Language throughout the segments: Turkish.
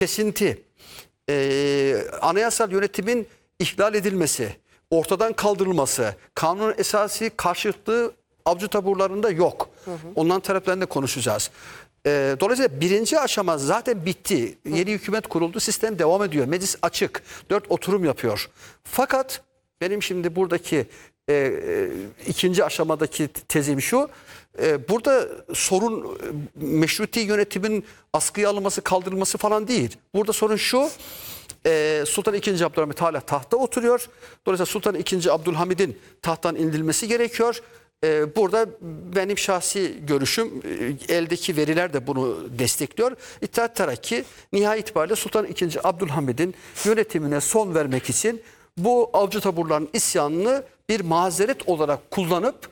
kesinti, anayasal yönetimin ihlal edilmesi, ortadan kaldırılması, kanunun esası karşıtlığı avcı taburlarında yok. Onların taleplerini de konuşacağız. Dolayısıyla birinci aşama zaten bitti. Yeni hükümet kuruldu, sistem devam ediyor. Meclis açık, 4 oturum yapıyor. Fakat benim şimdi buradaki ikinci aşamadaki tezim şu. Burada sorun meşruti yönetimin askıya alınması, kaldırılması falan değil. Burada sorun şu. Sultan II. Abdülhamit hala tahta oturuyor. Dolayısıyla Sultan II. Abdülhamid'in tahttan indirilmesi gerekiyor. Burada benim şahsi görüşüm, eldeki veriler de bunu destekliyor. İttihat Terakki nihai itibariyle Sultan II. Abdülhamid'in yönetimine son vermek için bu avcı taburların isyanını bir mazeret olarak kullanıp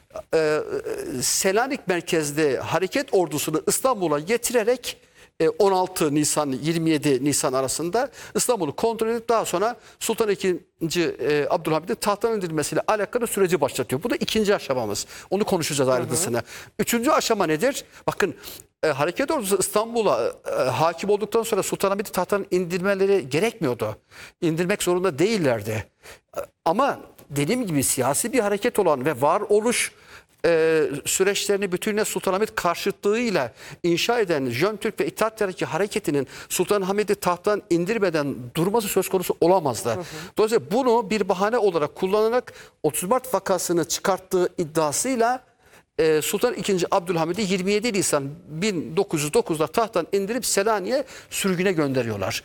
Selanik merkezli hareket ordusunu İstanbul'a getirerek 16 Nisan 27 Nisan arasında İstanbul'u kontrol edip daha sonra Sultan II. Abdülhamid'in tahttan indirilmesiyle alakalı süreci başlatıyor. Bu da ikinci aşamamız. Onu konuşacağız ayrıntısına. Üçüncü aşama nedir? Bakın hareket ordusu İstanbul'a hakim olduktan sonra Sultanahmet'i tahttan indirmeleri gerekmiyordu. İndirmek zorunda değillerdi. Ama dediğim gibi siyasi bir hareket olan ve varoluş süreçlerini bütünüyle Sultanahmet karşıtlığıyla inşa eden Jön Türk ve İttihat Terakki hareketinin Sultanahmet'i tahttan indirmeden durması söz konusu olamazdı. Dolayısıyla bunu bir bahane olarak kullanarak 30 Mart vakasını çıkarttığı iddiasıyla Sultan II. Abdülhamid'i 27 Nisan 1909'da tahttan indirip Selanik'e sürgüne gönderiyorlar.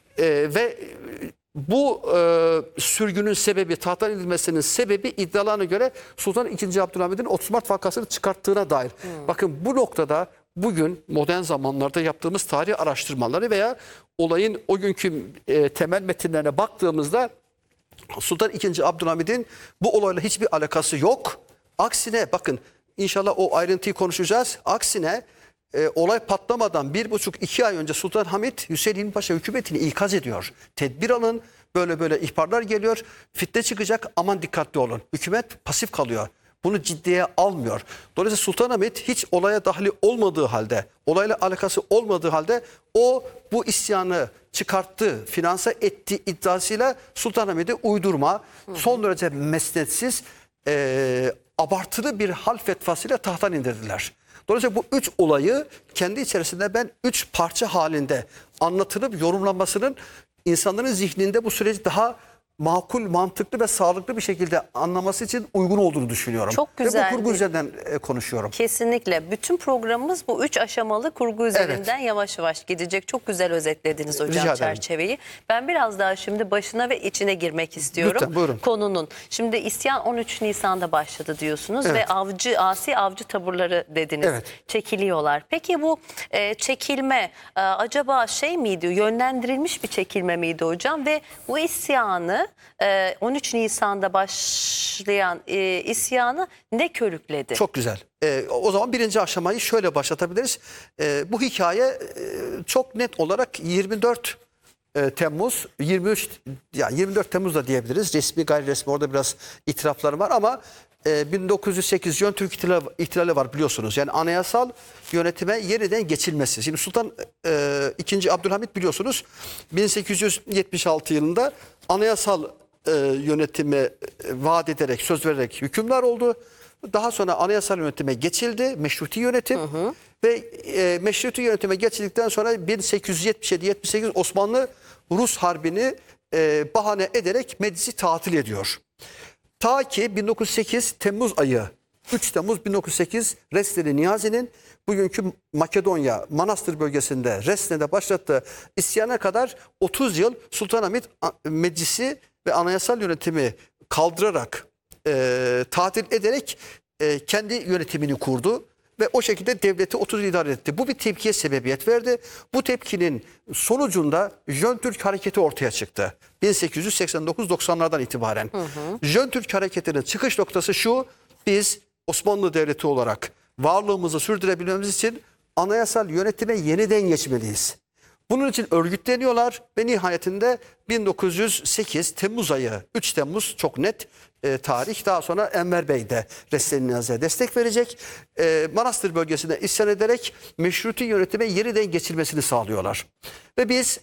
Ve bu sürgünün sebebi, tahttan indirilmesinin sebebi iddialarına göre Sultan II. Abdülhamid'in 30 Mart vakasını çıkarttığına dair. Bakın bu noktada bugün modern zamanlarda yaptığımız tarih araştırmaları veya olayın o günkü temel metinlerine baktığımızda Sultan II. Abdülhamid'in bu olayla hiçbir alakası yok. Aksine bakın inşallah o ayrıntıyı konuşacağız. Aksine olay patlamadan 1,5-2 ay önce Sultan Hamid Hüseyin Hilmi Paşa hükümetini ikaz ediyor. Tedbir alın, böyle ihbarlar geliyor, fitne çıkacak, aman dikkatli olun. Hükümet pasif kalıyor. Bunu ciddiye almıyor. Dolayısıyla Sultan Hamid hiç olaya dahili olmadığı halde, olayla alakası olmadığı halde bu isyanı çıkarttı, finanse etti iddiasıyla Sultan Hamid'i uydurma, son derece mesnetsiz, abartılı bir hal fetvasıyla tahttan indirdiler. Dolayısıyla bu üç olayı kendi içerisinde ben 3 parça halinde anlatılıp yorumlanmasının insanların zihninde bu süreci daha makul, mantıklı ve sağlıklı bir şekilde anlaması için uygun olduğunu düşünüyorum. Çok güzel. Ve bu kurgu üzerinden konuşuyorum. Kesinlikle. Bütün programımız bu 3 aşamalı kurgu üzerinden yavaş yavaş gidecek. Çok güzel özetlediniz hocam çerçeveyi. Ben biraz daha şimdi başına ve içine girmek istiyorum. Lütfen, buyurun. Konunun. Şimdi isyan 13 Nisan'da başladı diyorsunuz ve asi avcı taburları dediniz. Çekiliyorlar. Peki bu çekilme acaba şey miydi? Yönlendirilmiş bir çekilme miydi hocam? Ve bu isyanı 13 Nisan'da başlayan isyanı ne körükledi? Çok güzel. O zaman birinci aşamayı şöyle başlatabiliriz. Bu hikaye çok net olarak 24 Temmuz, 23 yani 24 Temmuz da diyebiliriz. Resmi gayri resmi orada biraz itirafları var ama 1908 Jön Türk ihtilali var biliyorsunuz. Yani anayasal yönetime yeniden geçilmesi. Şimdi Sultan II. Abdülhamit biliyorsunuz 1876 yılında anayasal yönetime vaat ederek, söz vererek hükümler oldu. Daha sonra anayasal yönetime geçildi. Meşruti yönetim. Ve meşruti yönetime geçildikten sonra 1877-78 Osmanlı-Rus Harbi'ni bahane ederek meclisi tatil ediyor. Ta ki 1908 Temmuz ayı, 3 Temmuz 1908 Resneli Niyazi'nin bugünkü Makedonya, Manastır bölgesinde Resne'de başlattığı isyana kadar 30 yıl Sultanahmet meclisi ve anayasal yönetimi kaldırarak, tatil ederek kendi yönetimini kurdu. Ve o şekilde devleti 30 yıl idare etti. Bu bir tepkiye sebebiyet verdi. Bu tepkinin sonucunda Jön Türk hareketi ortaya çıktı. 1889-90'lardan itibaren. Jön Türk hareketinin çıkış noktası şu: biz Osmanlı Devleti olarak varlığımızı sürdürebilmemiz için anayasal yönetime yeniden geçmeliyiz. Bunun için örgütleniyorlar ve nihayetinde 1908 Temmuz ayı, 3 Temmuz çok net tarih. Daha sonra Enver Bey de Reslen Niyazi'ye destek verecek. Manastır bölgesine isyan ederek meşruti yönetime yeniden geçilmesini sağlıyorlar. Ve biz